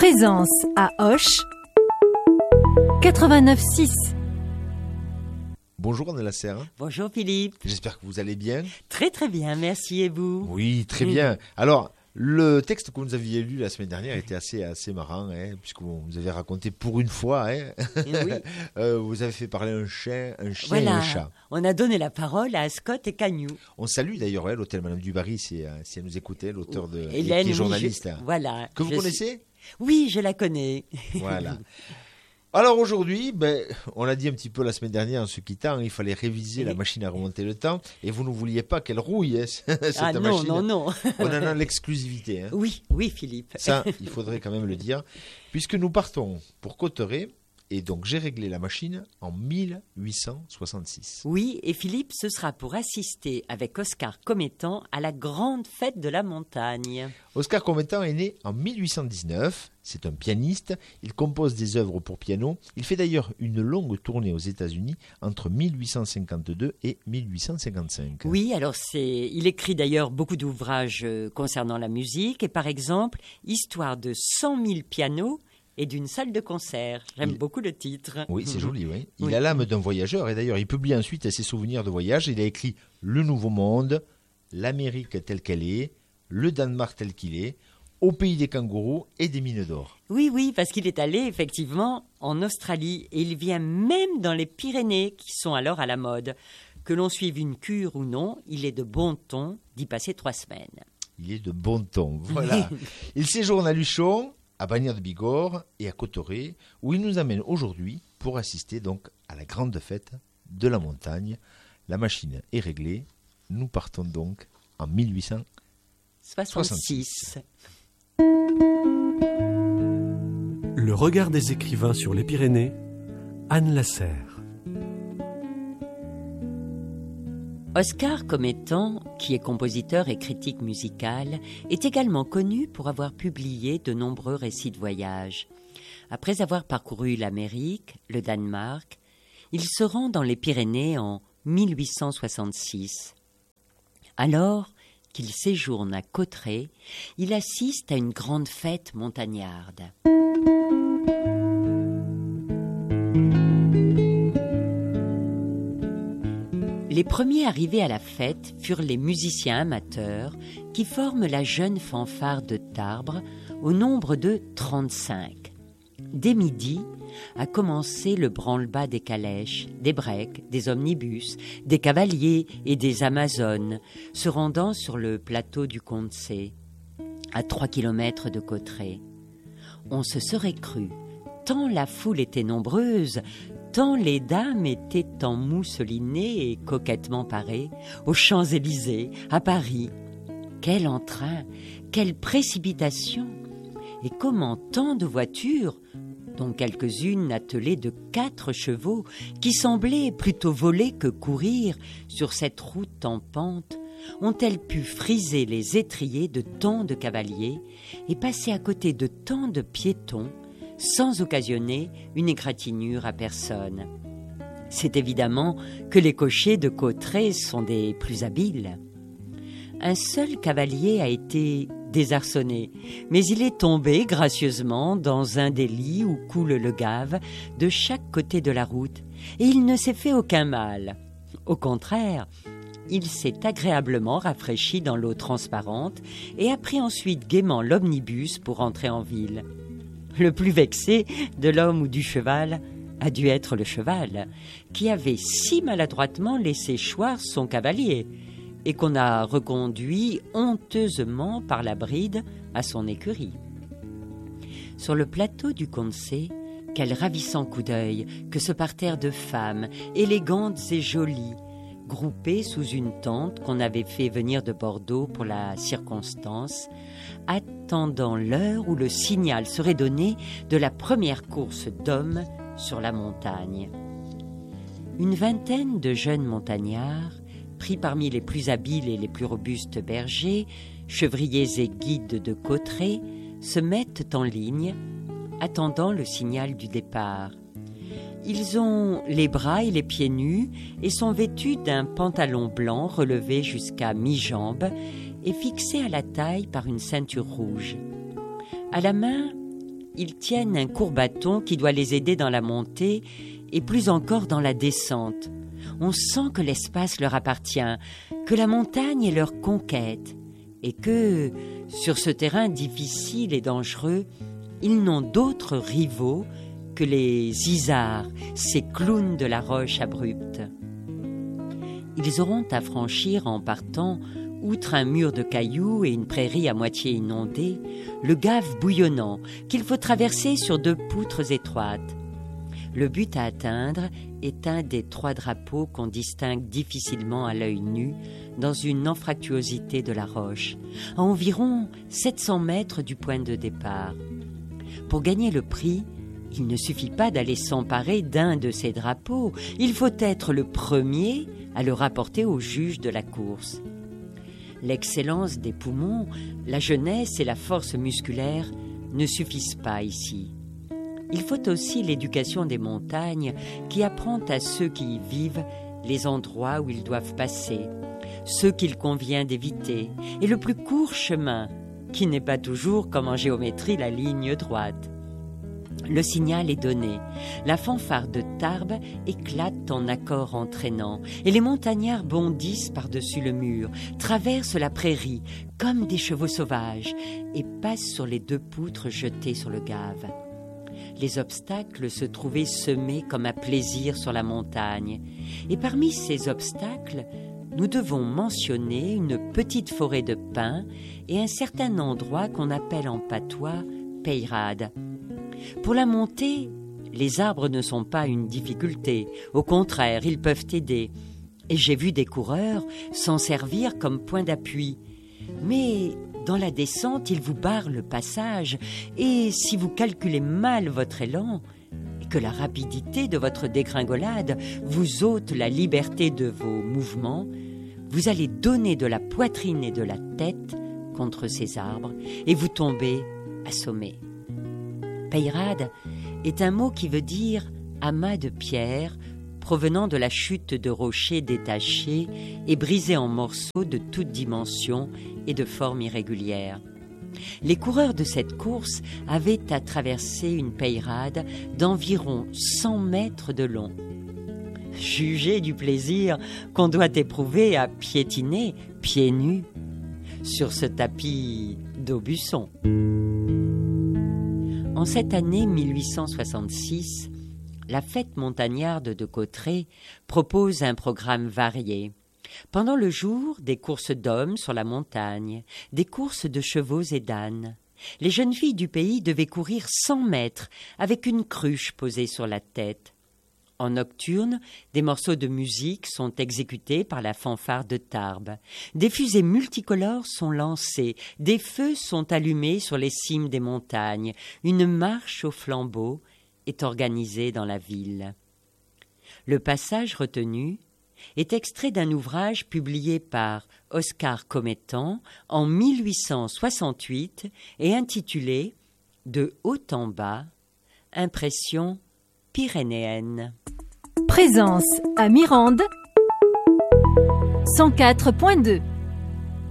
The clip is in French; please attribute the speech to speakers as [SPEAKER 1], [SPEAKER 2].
[SPEAKER 1] Présence à Auch 89.6.
[SPEAKER 2] Bonjour Anne Lasserre.
[SPEAKER 3] Bonjour Philippe.
[SPEAKER 2] J'espère que vous allez bien.
[SPEAKER 3] Très très bien, merci, et vous?
[SPEAKER 2] Oui, très bien. Alors, le texte que vous aviez lu la semaine dernière était assez marrant, puisque vous nous avez raconté pour une fois,
[SPEAKER 3] Oui.
[SPEAKER 2] vous avez fait parler un chien
[SPEAKER 3] Voilà.
[SPEAKER 2] et un chat.
[SPEAKER 3] On a donné la parole à Scott et Cagnou.
[SPEAKER 2] On salue d'ailleurs l'hôtel Madame Dubarry, si elle nous écoutait, l'auteur de
[SPEAKER 3] Hélène,
[SPEAKER 2] qui est
[SPEAKER 3] oui,
[SPEAKER 2] journaliste.
[SPEAKER 3] Voilà.
[SPEAKER 2] Que vous connaissez
[SPEAKER 3] Oui, je la connais.
[SPEAKER 2] Voilà. Alors aujourd'hui, on l'a dit un petit peu la semaine dernière en se quittant, il fallait réviser la machine à remonter le temps et vous ne vouliez pas qu'elle rouille, cette
[SPEAKER 3] Ah non,
[SPEAKER 2] machine.
[SPEAKER 3] non.
[SPEAKER 2] On en a l'exclusivité.
[SPEAKER 3] Oui, Philippe.
[SPEAKER 2] Ça, il faudrait quand même le dire, puisque nous partons pour Cauterets et donc j'ai réglé la machine en 1866.
[SPEAKER 3] Oui, et Philippe, ce sera pour assister avec Oscar Comettan à la grande fête de la montagne.
[SPEAKER 2] Oscar Comettan est né en 1819, c'est un pianiste, il compose des œuvres pour piano, il fait d'ailleurs une longue tournée aux États-Unis entre 1852 et 1855.
[SPEAKER 3] Oui, alors il écrit d'ailleurs beaucoup d'ouvrages concernant la musique, et par exemple, Histoire de 100 000 pianos et d'une salle de concert. J'aime beaucoup le titre.
[SPEAKER 2] Oui, c'est joli, oui. Il
[SPEAKER 3] Oui.
[SPEAKER 2] a l'âme d'un voyageur et d'ailleurs il publie ensuite ses souvenirs de voyage. Il a écrit Le Nouveau Monde, l'Amérique telle qu'elle est, le Danemark tel qu'il est, Au pays des kangourous et des mines d'or.
[SPEAKER 3] Oui, parce qu'il est allé effectivement en Australie et il vient même dans les Pyrénées qui sont alors à la mode. Que l'on suive une cure ou non, il est de bon ton d'y passer 3 semaines.
[SPEAKER 2] Il est de bon ton, voilà. Il séjourne à Luchon, à Bagnères de Bigorre et à Cauterets, où il nous amène aujourd'hui pour assister donc à la grande fête de la montagne. La machine est réglée. Nous partons donc en 1866.
[SPEAKER 3] 66.
[SPEAKER 4] Le regard des écrivains sur les Pyrénées, Anne Lasserre.
[SPEAKER 3] Oscar Comettan, qui est compositeur et critique musical, est également connu pour avoir publié de nombreux récits de voyage. Après avoir parcouru l'Amérique, le Danemark, il se rend dans les Pyrénées en 1866. Alors qu'il séjourne à Cauterets, il assiste à une grande fête montagnarde. Les premiers arrivés à la fête furent les musiciens amateurs qui forment la jeune fanfare de Tarbes au nombre de 35. Dès midi a commencé le branle-bas des calèches, des breaks, des omnibus, des cavaliers et des amazones se rendant sur le plateau du Condé, à 3 kilomètres de Cauterets. On se serait cru, tant la foule était nombreuse, tant les dames étaient en mousselinée et coquettement parées, aux Champs-Élysées, à Paris. Quel entrain, quelle précipitation! Et comment tant de voitures, dont quelques-unes attelées de 4 chevaux, qui semblaient plutôt voler que courir sur cette route en pente, ont-elles pu friser les étriers de tant de cavaliers et passer à côté de tant de piétons, sans occasionner une égratignure à personne. C'est évidemment que les cochers de Cauterets sont des plus habiles. Un seul cavalier a été désarçonné, mais il est tombé gracieusement dans un des lits où coule le Gave de chaque côté de la route, et il ne s'est fait aucun mal. Au contraire, il s'est agréablement rafraîchi dans l'eau transparente et a pris ensuite gaiement l'omnibus pour entrer en ville. Le plus vexé de l'homme ou du cheval a dû être le cheval, qui avait si maladroitement laissé choir son cavalier et qu'on a reconduit honteusement par la bride à son écurie. Sur le plateau du Condé, quel ravissant coup d'œil que ce parterre de femmes, élégantes et jolies, groupées sous une tente qu'on avait fait venir de Bordeaux pour la circonstance, attendant l'heure où le signal serait donné de la première course d'hommes sur la montagne. Une vingtaine de jeunes montagnards, pris parmi les plus habiles et les plus robustes bergers, chevriers et guides de Cauterets, se mettent en ligne, attendant le signal du départ. Ils ont les bras et les pieds nus et sont vêtus d'un pantalon blanc relevé jusqu'à mi-jambe et fixé à la taille par une ceinture rouge. À la main, ils tiennent un court bâton qui doit les aider dans la montée et plus encore dans la descente. On sent que l'espace leur appartient, que la montagne est leur conquête et que, sur ce terrain difficile et dangereux, ils n'ont d'autres rivaux que les isards, ces clowns de la roche abrupte. Ils auront à franchir en partant, outre un mur de cailloux et une prairie à moitié inondée, le gave bouillonnant qu'il faut traverser sur 2 poutres étroites. Le but à atteindre est un des 3 drapeaux qu'on distingue difficilement à l'œil nu dans une anfractuosité de la roche, à environ 700 mètres du point de départ. Pour gagner le prix, il ne suffit pas d'aller s'emparer d'un de ces drapeaux, il faut être le premier à le rapporter au juge de la course. L'excellence des poumons, la jeunesse et la force musculaire ne suffisent pas ici. Il faut aussi l'éducation des montagnes qui apprend à ceux qui y vivent les endroits où ils doivent passer, ceux qu'il convient d'éviter, et le plus court chemin, qui n'est pas toujours, comme en géométrie, la ligne droite. Le signal est donné, la fanfare de Tarbes éclate en accords entraînants, et les montagnards bondissent par-dessus le mur, traversent la prairie comme des chevaux sauvages, et passent sur les 2 poutres jetées sur le gave. Les obstacles se trouvaient semés comme à plaisir sur la montagne, et parmi ces obstacles, nous devons mentionner une petite forêt de pins et un certain endroit qu'on appelle en patois Peyrade. Pour la montée, les arbres ne sont pas une difficulté, au contraire, ils peuvent aider. Et j'ai vu des coureurs s'en servir comme point d'appui. Mais dans la descente, ils vous barrent le passage, et si vous calculez mal votre élan, et que la rapidité de votre dégringolade vous ôte la liberté de vos mouvements, vous allez donner de la poitrine et de la tête contre ces arbres, et vous tombez assommé. Peyrade est un mot qui veut dire amas de pierre, provenant de la chute de rochers détachés et brisés en morceaux de toutes dimensions et de formes irrégulières. Les coureurs de cette course avaient à traverser une peyrade d'environ 100 mètres de long. Jugez du plaisir qu'on doit éprouver à piétiner, pieds nus, sur ce tapis d'Aubusson. En cette année 1866, la fête montagnarde de Cauterets propose un programme varié. Pendant le jour, des courses d'hommes sur la montagne, des courses de chevaux et d'ânes. Les jeunes filles du pays devaient courir 100 mètres avec une cruche posée sur la tête. En nocturne, des morceaux de musique sont exécutés par la fanfare de Tarbes. Des fusées multicolores sont lancées, des feux sont allumés sur les cimes des montagnes. Une marche aux flambeaux est organisée dans la ville. Le passage retenu est extrait d'un ouvrage publié par Oscar Comettan en 1868 et intitulé « De haut en bas, impression pyrénéenne ».
[SPEAKER 1] Présence à Mirande 104.2.